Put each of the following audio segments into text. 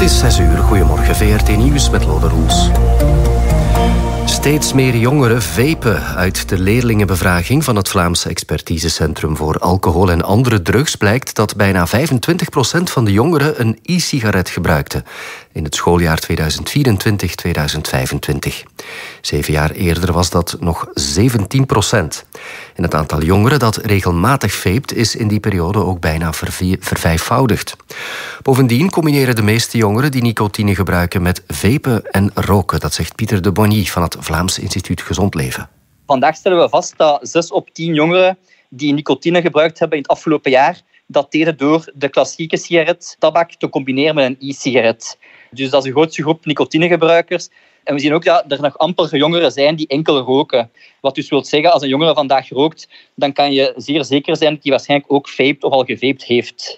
Het is 6 uur. Goedemorgen, VRT Nieuws met Lode Roels. Steeds meer jongeren vapen. Uit de leerlingenbevraging van het Vlaams Expertisecentrum voor Alcohol en Andere Drugs blijkt dat bijna 25% van de jongeren een e-sigaret gebruikte in het schooljaar 2024-2025. 7 jaar eerder was dat nog 17%. En het aantal jongeren dat regelmatig vapet is in die periode ook bijna vervijfvoudigd. Bovendien combineren de meeste jongeren die nicotine gebruiken met vapen en roken. Dat zegt Pieter de Bonny van het Vlaams Instituut Gezond Leven. Vandaag stellen we vast dat 6 op 10 jongeren die nicotine gebruikt hebben in het afgelopen jaar, dat deden door de klassieke sigaret, tabak, te combineren met een e-sigaret. Dus dat is de grootste groep nicotinegebruikers. En we zien ook dat er nog amper jongeren zijn die enkel roken. Wat dus wil zeggen, als een jongere vandaag rookt, dan kan je zeer zeker zijn dat hij waarschijnlijk ook vaped of al gevaped heeft.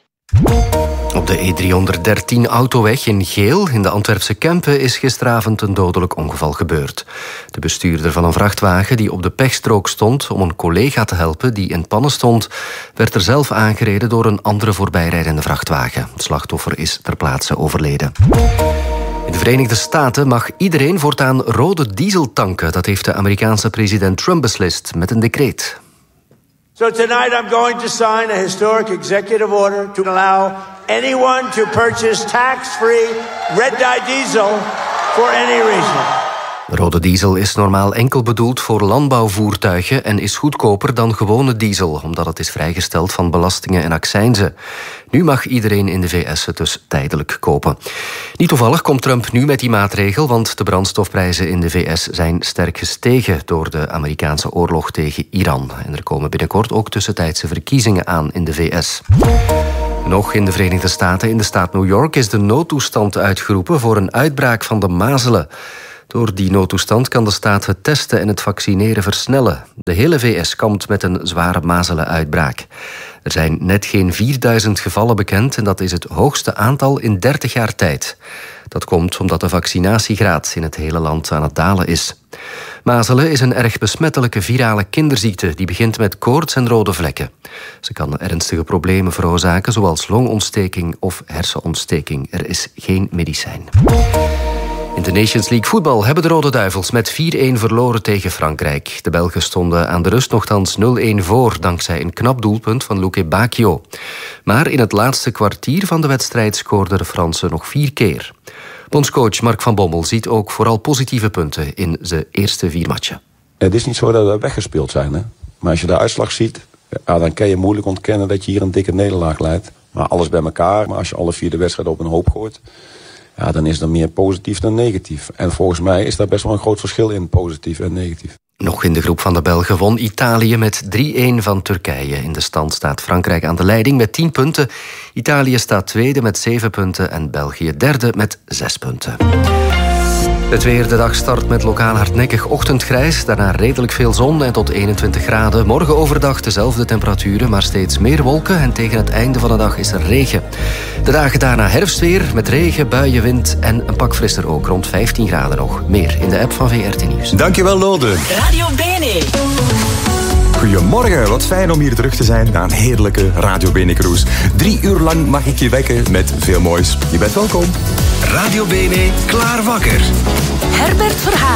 Op de E313 autoweg in Geel in de Antwerpse Kempen is gisteravond een dodelijk ongeval gebeurd. De bestuurder van een vrachtwagen die op de pechstrook stond om een collega te helpen die in pannen stond, werd er zelf aangereden door een andere voorbijrijdende vrachtwagen. Het slachtoffer is ter plaatse overleden. In de Verenigde Staten mag iedereen voortaan rode diesel tanken. Dat heeft de Amerikaanse president Trump beslist met een decreet. So tonight I'm going to sign a historic executive order to allow anyone to purchase tax-free red-dye diesel for any reason. Rode diesel is normaal enkel bedoeld voor landbouwvoertuigen en is goedkoper dan gewone diesel, omdat het is vrijgesteld van belastingen en accijnzen. Nu mag iedereen in de VS het dus tijdelijk kopen. Niet toevallig komt Trump nu met die maatregel, want de brandstofprijzen in de VS zijn sterk gestegen door de Amerikaanse oorlog tegen Iran. En er komen binnenkort ook tussentijdse verkiezingen aan in de VS. Nog in de Verenigde Staten, in de staat New York, is de noodtoestand uitgeroepen voor een uitbraak van de mazelen. Door die noodtoestand kan de staat het testen en het vaccineren versnellen. De hele VS kampt met een zware mazelenuitbraak. Er zijn net geen 4000 gevallen bekend en dat is het hoogste aantal in 30 jaar tijd. Dat komt omdat de vaccinatiegraad in het hele land aan het dalen is. Mazelen is een erg besmettelijke virale kinderziekte die begint met koorts en rode vlekken. Ze kan ernstige problemen veroorzaken zoals longontsteking of hersenontsteking. Er is geen medicijn. In de Nations League voetbal hebben de Rode Duivels met 4-1 verloren tegen Frankrijk. De Belgen stonden aan de rust nogthans 0-1 voor, dankzij een knap doelpunt van Luke Bacchio. Maar in het laatste kwartier van de wedstrijd scoorden de Fransen nog 4 keer. Bondscoach Mark van Bommel ziet ook vooral positieve punten in zijn eerste 4 matchen. Het is niet zo dat we weggespeeld zijn, hè? Maar als je de uitslag ziet, dan kan je moeilijk ontkennen dat je hier een dikke nederlaag leidt. Maar alles bij elkaar, maar als je alle 4 de wedstrijden op een hoop gooit, dan is er meer positief dan negatief. En volgens mij is daar best wel een groot verschil in, positief en negatief. Nog in de groep van de Belgen won Italië met 3-1 van Turkije. In de stand staat Frankrijk aan de leiding met 10 punten. Italië staat tweede met 7 punten en België derde met 6 punten. Het weer, de dag start met lokaal hardnekkig ochtendgrijs. Daarna redelijk veel zon en tot 21 graden. Morgen overdag dezelfde temperaturen, maar steeds meer wolken. En tegen het einde van de dag is er regen. De dagen daarna herfstweer met regen, buien, wind en een pak frisser ook. Rond 15 graden nog. Meer in de app van VRT Nieuws. Dankjewel, Lode. Radio Bene. Goedemorgen, wat fijn om hier terug te zijn na een heerlijke Radio Bene Cruise. 3 uur lang mag ik je wekken met veel moois. Je bent welkom. Radio Bene, klaar wakker. Herbert Verhaal.